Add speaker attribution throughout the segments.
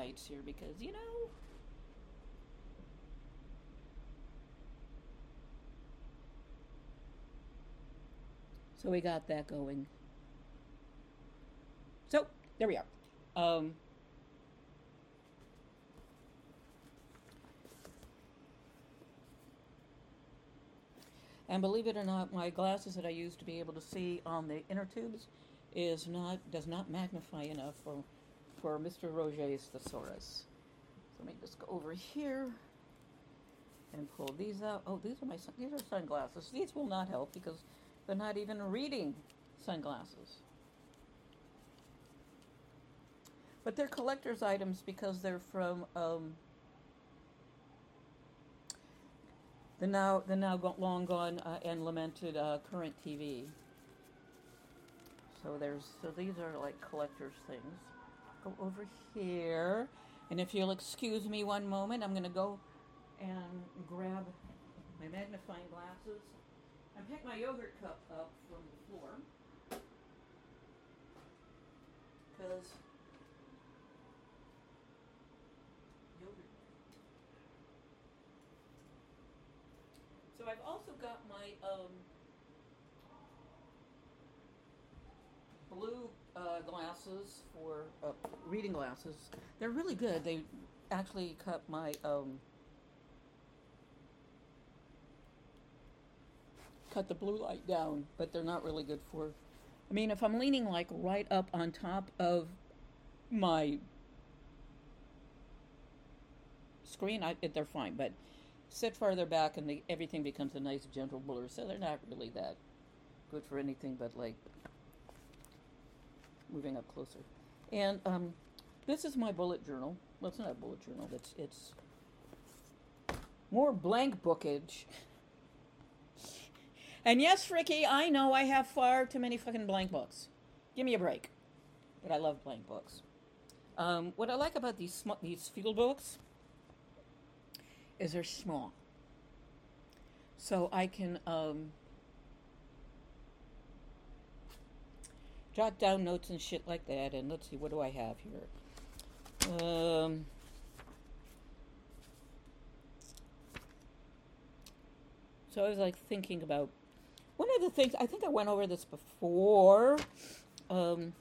Speaker 1: lights here because, you know. So we got that going. So there we are. Um, and believe it or not, my glasses that I use to be able to see on the inner tubes does not magnify enough for Mr. Roget's thesaurus. So let me just go over here and pull these out. Oh, these are sunglasses. These will not help because they're not even reading sunglasses. But they're collector's items because they're from the now long gone and lamented current TV. So these are like collector's things. Go over here, and if you'll excuse me one moment, I'm going to go and grab my magnifying glasses and pick my yogurt cup up from the floor because yogurt. So I've also got my blue glasses for reading glasses. They're really good. They actually cut the blue light down, but they're not really good for. I mean, if I'm leaning like right up on top of my screen, they're fine. But sit farther back, and everything becomes a nice gentle blur. So they're not really that good for anything but like moving up closer. And this is my bullet journal. Well, it's not a bullet journal. It's more blank bookage. And yes, Ricky, I know I have far too many fucking blank books. Give me a break. But I love blank books. What I like about these field books is they're small. So I can jot down notes and shit like that. And let's see, what do I have here? So I was like thinking about one of the things, I think I went over this before, and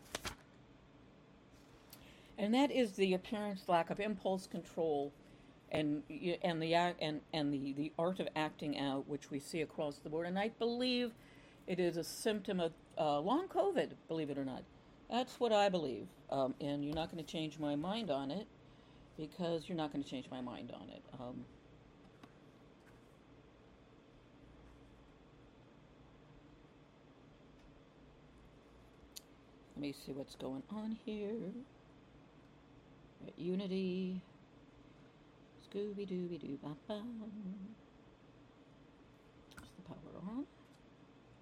Speaker 1: that is the apparent lack of impulse control and the art of acting out, which we see across the board. And I believe it is a symptom of long COVID, believe it or not. That's what I believe. And you're not going to change my mind on it because you're not going to change my mind on it. Let me see what's going on here. Unity. Scooby Dooby Doo Ba Ba.